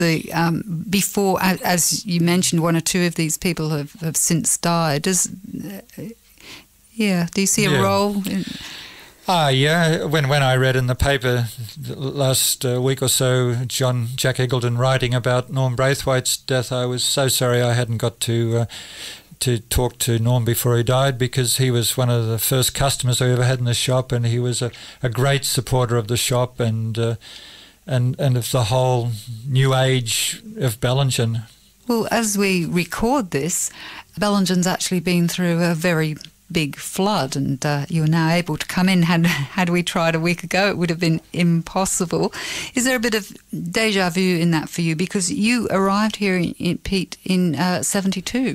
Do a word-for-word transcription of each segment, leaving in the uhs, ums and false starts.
the um, before, as you mentioned, one or two of these people have, have since died. Does uh, yeah? Do you see a yeah. role? In Ah, yeah. When when I read in the paper last uh, week or so, John Jack Eggleton writing about Norm Braithwaite's death, I was so sorry I hadn't got to uh, to talk to Norm before he died, because he was one of the first customers I ever had in the shop, and he was a, a great supporter of the shop and uh, and and of the whole new age of Bellingen. Well, as we record this, Bellingen's actually been through a very big flood, and uh, you're now able to come in. Had had we tried a week ago, it would have been impossible. Is there a bit of deja vu in that for you? Because you arrived here, in, in Pete, in uh, seventy-two.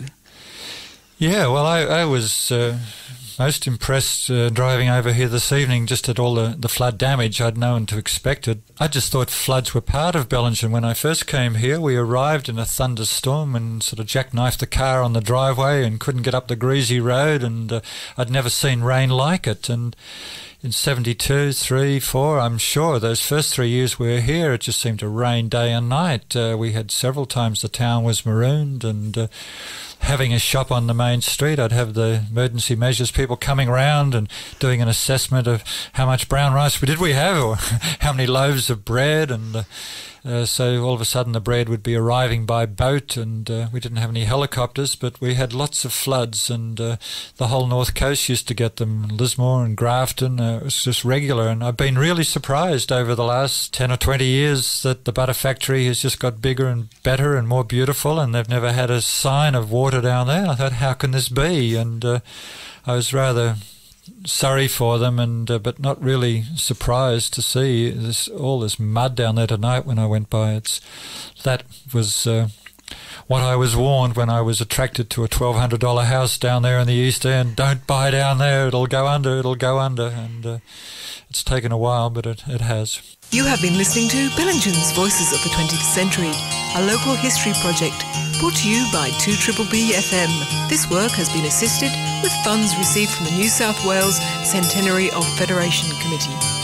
Yeah, well, I, I was uh, most impressed uh, driving over here this evening just at all the, the flood damage. I'd known to expect it. I just thought floods were part of Bellingen. When I first came here, we arrived in a thunderstorm and sort of jackknifed the car on the driveway and couldn't get up the greasy road, and uh, I'd never seen rain like it. And in seventy-two, three, four, I'm sure, those first three years we were here, it just seemed to rain day and night. Uh, we had several times the town was marooned, and uh, having a shop on the main street, I'd have the emergency measures people coming around and doing an assessment of how much brown rice did we have, or how many loaves of bread, and uh, uh, so all of a sudden the bread would be arriving by boat, and uh, we didn't have any helicopters, but we had lots of floods, and uh, the whole north coast used to get them, Lismore and Grafton. Uh, it was just regular, and I've been really surprised over the last ten or twenty years that the butter factory has just got bigger and better and more beautiful, and they've never had a sign of water down there. I thought, how can this be? And uh, I was rather sorry for them, and uh, but not really surprised to see this all this mud down there tonight when I went by. It's that was uh, what I was warned when I was attracted to a twelve hundred dollar house down there in the East End. Don't buy down there, it'll go under, it'll go under. And uh, it's taken a while, but it, it has. You have been listening to Bellingen's Voices of the twentieth Century, a local history project brought to you by two B B B F M. This work has been assisted with funds received from the New South Wales Centenary of Federation Committee.